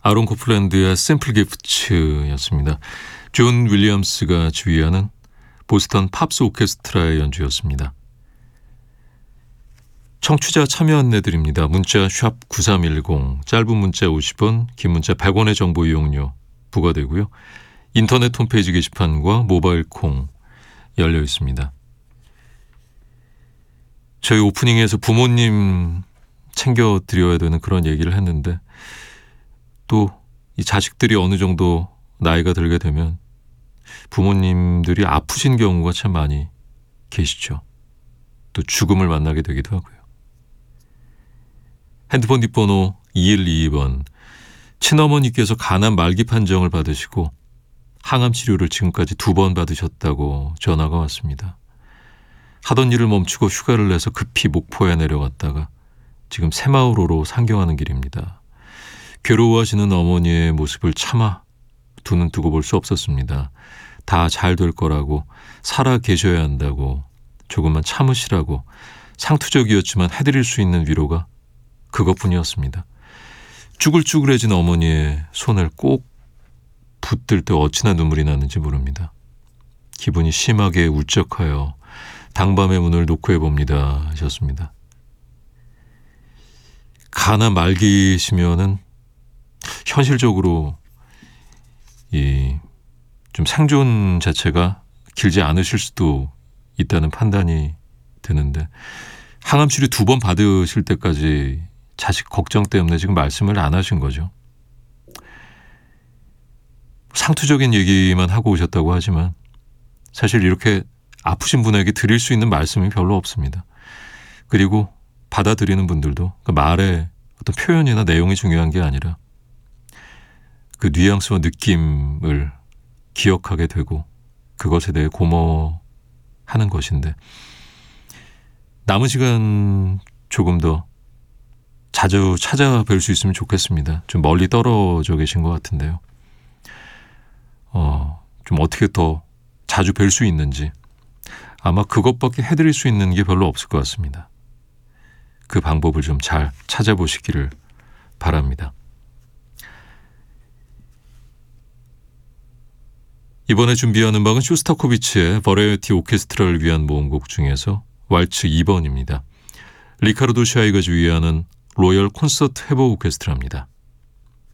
아론 코플랜드의 심플 기프츠였습니다. 존 윌리엄스가 지휘하는 보스턴 팝스 오케스트라의 연주였습니다. 청취자 참여 안내드립니다. 문자 샵 9310, 짧은 문자 50원, 긴 문자 100원의 정보 이용료 부과되고요. 인터넷 홈페이지 게시판과 모바일 콩 열려 있습니다. 저희 오프닝에서 부모님 챙겨드려야 되는 그런 얘기를 했는데 또 이 자식들이 어느 정도 나이가 들게 되면 부모님들이 아프신 경우가 참 많이 계시죠. 또 죽음을 만나게 되기도 하고요. 핸드폰 뒷번호 2122번, 친어머니께서 간암 말기 판정을 받으시고 항암 치료를 지금까지 2번 받으셨다고 전화가 왔습니다. 하던 일을 멈추고 휴가를 내서 급히 목포에 내려갔다가 지금 새마을호로 상경하는 길입니다. 괴로워하시는 어머니의 모습을 차마 두 눈 뜨고 볼 수 없었습니다. 다 잘 될 거라고, 살아 계셔야 한다고, 조금만 참으시라고 상투적이었지만 해드릴 수 있는 위로가 그것뿐이었습니다. 쭈글쭈글해진 어머니의 손을 꼭 붙들 때 어찌나 눈물이 나는지 모릅니다. 기분이 심하게 울적하여 당밤의 문을 노크해 봅니다 하셨습니다. 간암 말기시면은 현실적으로 좀 생존 자체가 길지 않으실 수도 있다는 판단이 드는데 항암 치료 2번 받으실 때까지 자식 걱정 때문에 지금 말씀을 안 하신 거죠. 상투적인 얘기만 하고 오셨다고 하지만 사실 이렇게 아프신 분에게 드릴 수 있는 말씀이 별로 없습니다. 그리고 받아들이는 분들도 그 말의 어떤 표현이나 내용이 중요한 게 아니라 그 뉘앙스와 느낌을 기억하게 되고 그것에 대해 고마워하는 것인데 남은 시간 조금 더 자주 찾아뵐 수 있으면 좋겠습니다. 좀 멀리 떨어져 계신 것 같은데요. 좀 어떻게 더 자주 뵐 수 있는지 아마 그것밖에 해드릴 수 있는 게 별로 없을 것 같습니다. 그 방법을 좀 잘 찾아보시기를 바랍니다. 이번에 준비한 음악은 쇼스타코비치의 버라이어티 오케스트라를 위한 모음곡 중에서 왈츠 2번입니다. 리카르도 샤이가 주휘하는 로열 콘서트 해보 오케스트라입니다.